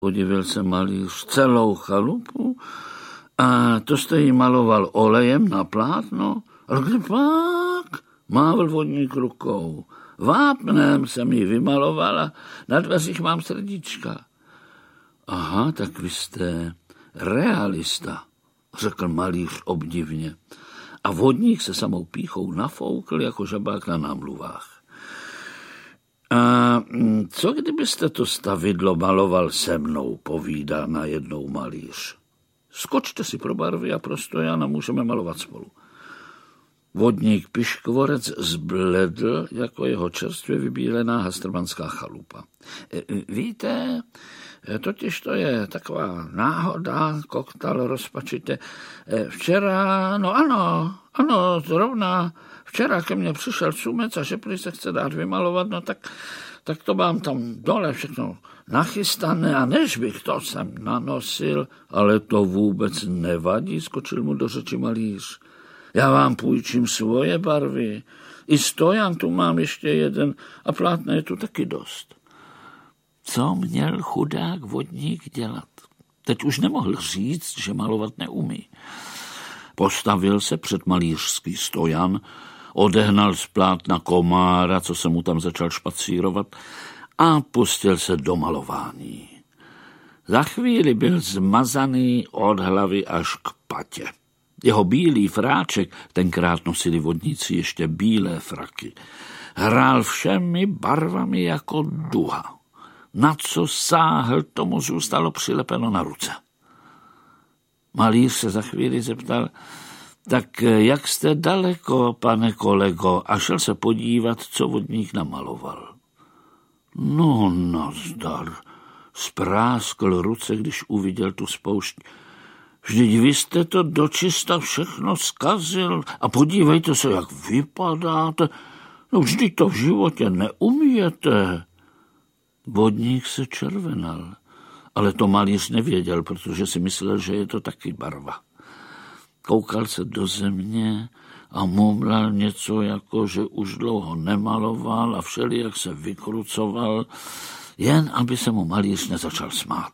Podivil se malíř. Celou chalupu? A to jste jí maloval olejem na plátno? Ale kde pak? Mávl vodník rukou. Vápnem jsem ji vymalovala, na dveřích mám srdíčka. Aha, tak vy jste realista, řekl malíř obdivně. A vodník se samou pýchou nafoukl jako žabák na námluvách. A co kdybyste to stavidlo maloval se mnou, povídá najednou malíř. Skočte si pro barvy a pro stojan a můžeme malovat spolu. Vodník Piškvorec zbledl jako jeho čerstvě vybílená hastrmanská chalupa. Víte, totiž to je taková náhoda, koktal rozpačitě. Včera, no ano, zrovna včera ke mně přišel Cumec a že prý se chce dát vymalovat, no tak to mám tam dole všechno nachystané a než bych to sem nanosil, ale to vůbec nevadí, skočil mu do řeči malíř. Já vám půjčím svoje barvy. I stojan tu mám ještě jeden a plátna je tu taky dost. Co měl chudák vodník dělat? Teď už nemohl říct, že malovat neumí. Postavil se před malířský stojan, odehnal z plátna komára, co se mu tam začal špacírovat, a pustil se do malování. Za chvíli byl zmazaný od hlavy až k patě. Jeho bílý fráček, tenkrát nosili vodníci ještě bílé fraky, hrál všemi barvami jako duha. Na co sáhl, tomu zůstalo přilepeno na ruce. Malíř se za chvíli zeptal, tak jak jste daleko, pane kolego, a šel se podívat, co vodník namaloval. No, nazdar, spráskl ruce, když uviděl tu spoušť. Vždyť vy jste to dočista všechno zkazil a podívejte se, jak vypadáte. No vždyť to v životě neumíte. Vodník se červenal, ale to malíř nevěděl, protože si myslel, že je to taky barva. Koukal se do země a mumlal něco, jako že už dlouho nemaloval a všelijak se vykrucoval, jen aby se mu malíř nezačal smát.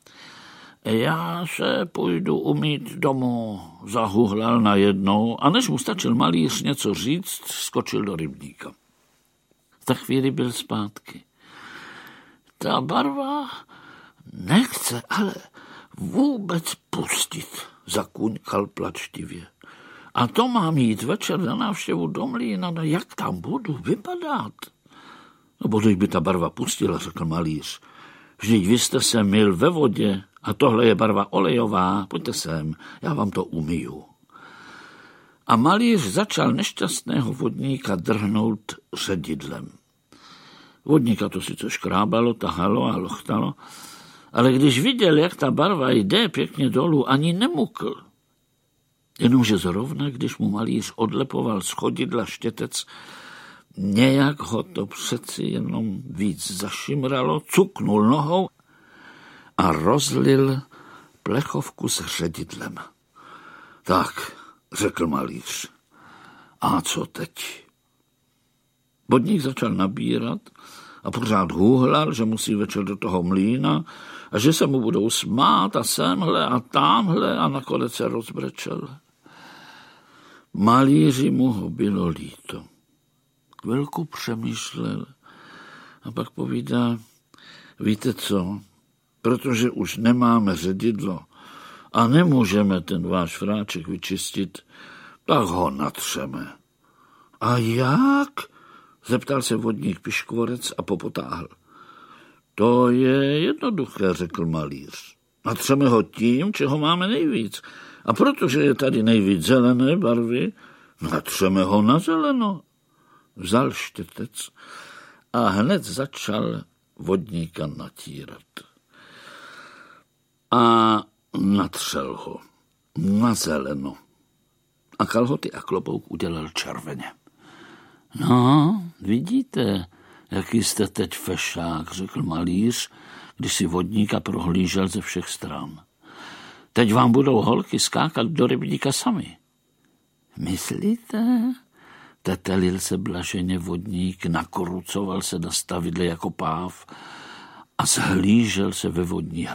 Já se půjdu umýt domů, zahuhlal najednou a než mu stačil malíř něco říct, skočil do rybníka. V té chvíli byl zpátky. Ta barva nechce ale vůbec pustit, zakuňkal plačtivě. A to mám jít večer na návštěvu do mlýna, no jak tam budu vypadat? No bodej by ta barva pustila, řekl malíř. Vždyť vy jste se myl ve vodě a tohle je barva olejová, pojďte sem, já vám to umyju. A malíř začal nešťastného vodníka drhnout ředidlem. Vodníka to sice škrábalo, tahalo a lochtalo, ale když viděl, jak ta barva jde pěkně dolů, ani nemukl. Jenomže zrovna, když mu malíř odlepoval z chodidla štětec, nějak ho to přeci jenom víc zašimralo, cuknul nohou a rozlil plechovku s ředidlem. Tak, řekl malíř, a co teď? Vodník začal nabírat a pořád hůhlal, že musí večer do toho mlýna a že se mu budou smát a semhle a támhle a nakonec se rozbrečel. Malíři mu ho bylo líto. Chvilku přemýšlel a pak povídá, víte co, protože už nemáme ředidlo a nemůžeme ten váš fráček vyčistit, tak ho natřeme. A jak? Zeptal se vodník Piškvorec a popotáhl. To je jednoduché, řekl malíř. Natřeme ho tím, čeho máme nejvíc. A protože je tady nejvíc zelené barvy, natřeme ho na zeleno. Vzal štětec a hned začal vodníka natírat. A natřel ho na zeleno. A kalhoty a klobouk udělal červeně. No, vidíte, jaký jste teď fešák, řekl malíř, když si vodníka prohlížel ze všech stran. Teď vám budou holky skákat do rybníka sami. Myslíte? Tetelil se blaženě vodník, nakrucoval se na stavidle jako páv a zhlížel se ve vodní